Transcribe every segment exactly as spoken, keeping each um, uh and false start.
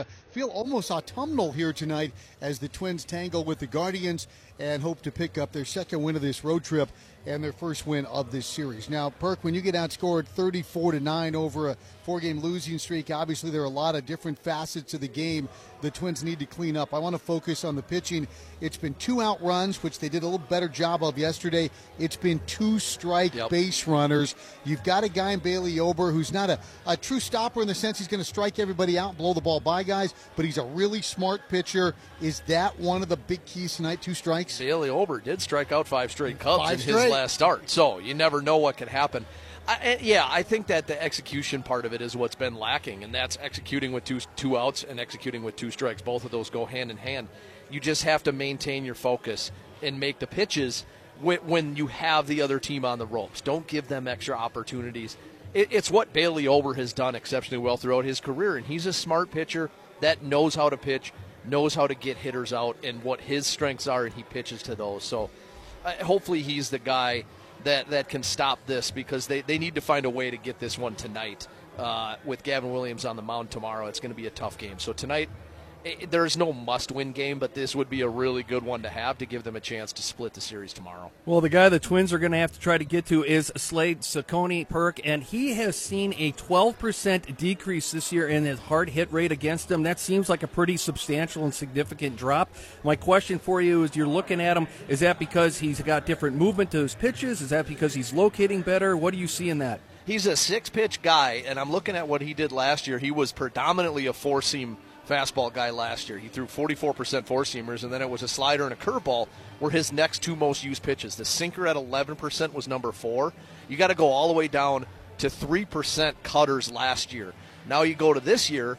to feel almost autumnal here tonight as the Twins tangle with the Guardians and hope to pick up their second win of this road trip and their first win of this series. Now, Perk, when you get outscored thirty-four to nine over a four-game losing streak, obviously there are a lot of different facets of the game the Twins need to clean up. I want to focus on the pitching. It's been two out runs, which they did a little better job of yesterday. It's been two strike yep. base runners. You've got a guy in Bailey Ober who's not a, a true stopper in the sense he's going to strike everybody out and blow the ball by guys, but he's a really smart pitcher. Is that one of the big keys tonight, two strikes? Bailey Ober did strike out five straight Cubs five in straight. his last start, so you never know what could happen. I, yeah, I think that the execution part of it is what's been lacking, and that's executing with two two outs and executing with two strikes. Both of those go hand in hand. You just have to maintain your focus and make the pitches when, when you have the other team on the ropes. Don't give them extra opportunities. It, it's what Bailey Ober has done exceptionally well throughout his career, and he's a smart pitcher that knows how to pitch, knows how to get hitters out, and what his strengths are, and he pitches to those. So uh, hopefully he's the guy that that can stop this, because they, they need to find a way to get this one tonight. Uh, with Gavin Williams on the mound tomorrow, it's going to be a tough game. So tonight, it, there's no must-win game, but this would be a really good one to have to give them a chance to split the series tomorrow. Well, the guy the Twins are going to have to try to get to is Slade Cecconi, Perk, and he has seen a twelve percent decrease this year in his hard hit rate against him. That seems like a pretty substantial and significant drop. My question for you is, you're looking at him, is that because he's got different movement to his pitches? Is that because he's locating better? What do you see in that? He's a six-pitch guy, and I'm looking at what he did last year. He was predominantly a four-seam fastball guy last year. He threw forty-four percent four-seamers, and then it was a slider and a curveball were his next two most used pitches. The sinker at eleven percent was number four. You got to go all the way down to three percent cutters last year. Now you go to this year,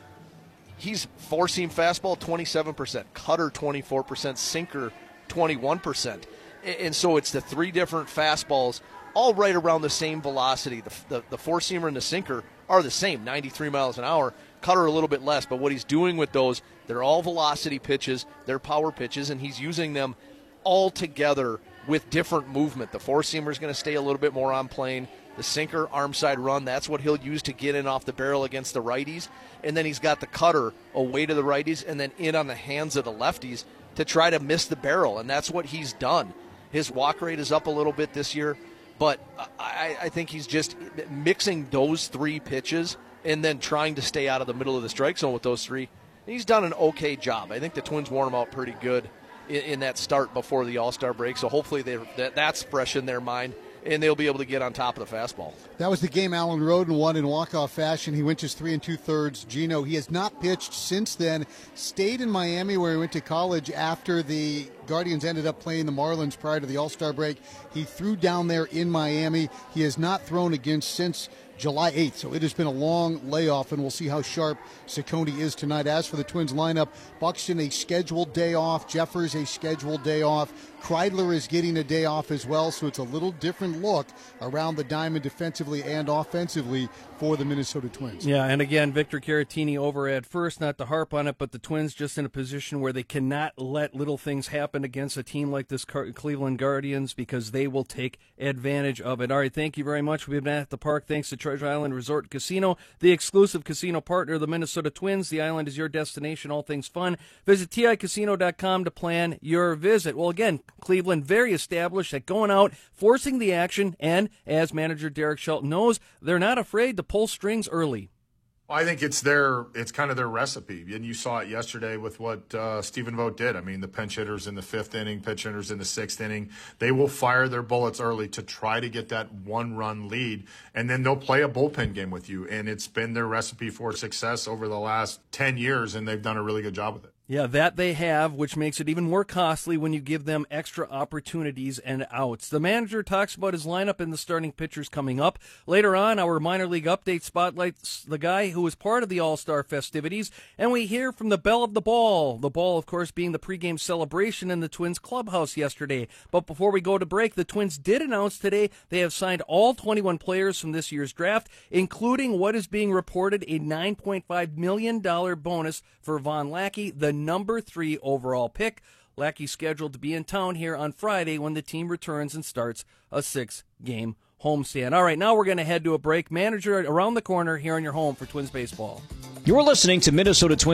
he's four-seam fastball twenty-seven percent, cutter twenty-four percent, sinker twenty-one percent. And so it's the three different fastballs all right around the same velocity. The, the, the four-seamer and the sinker are the same, ninety-three miles an hour. Cutter a little bit less, but what he's doing with those, they're all velocity pitches, they're power pitches, and he's using them all together with different movement. The four-seamer is going to stay a little bit more on plane. The sinker, arm side run, that's what he'll use to get in off the barrel against the righties. And then he's got the cutter away to the righties and then in on the hands of the lefties to try to miss the barrel, and that's what he's done. His walk rate is up a little bit this year, but I, I think he's just mixing those three pitches and then trying to stay out of the middle of the strike zone with those three. He's done an okay job. I think the Twins wore him out pretty good in, in that start before the All-Star break, so hopefully they, that, that's fresh in their mind, and they'll be able to get on top of the fastball. That was the game Alan Roden won in walk-off fashion. He went just three and two-thirds. Gino, he has not pitched since then. Stayed in Miami where he went to college after the Guardians ended up playing the Marlins prior to the All-Star break. He threw down there in Miami. He has not thrown again since July eighth, so it has been a long layoff, and we'll see how sharp Cecconi is tonight. As for the Twins lineup, Buxton a scheduled day off, Jeffers a scheduled day off, Kreidler is getting a day off as well, so it's a little different look around the diamond defensively and offensively for the Minnesota Twins. Yeah, and again, Victor Caratini over at first, not to harp on it, but the Twins just in a position where they cannot let little things happen against a team like this Cleveland Guardians, because they will take advantage of it. All right, thank you very much. We've been at the park thanks to Treasure Island Resort Casino, the exclusive casino partner of the Minnesota Twins. The island is your destination, all things fun. Visit T I casino dot com to plan your visit. Well, again, Cleveland very established at going out, forcing the action, and as manager Derek Shelton knows, they're not afraid to pull strings early. I think it's their, it's kind of their recipe, and you saw it yesterday with what uh, Stephen Vogt did. I mean, the pinch hitters in the fifth inning, pitch hitters in the sixth inning, they will fire their bullets early to try to get that one-run lead, and then they'll play a bullpen game with you, and it's been their recipe for success over the last ten years, and they've done a really good job with it. Yeah, that they have, which makes it even more costly when you give them extra opportunities and outs. The manager talks about his lineup and the starting pitchers coming up. Later on, our minor league update spotlights the guy who was part of the All-Star festivities, and we hear from the belle of the ball. The ball, of course, being the pregame celebration in the Twins clubhouse yesterday. But before we go to break, the Twins did announce today they have signed all twenty-one players from this year's draft, including what is being reported a nine point five million dollars bonus for Von Lackey, the number three overall pick. Lackey's scheduled to be in town here on Friday when the team returns and starts a six-game homestand. All right, now we're going to head to a break. Manager around the corner here on your home for Twins baseball. You're listening to Minnesota Twins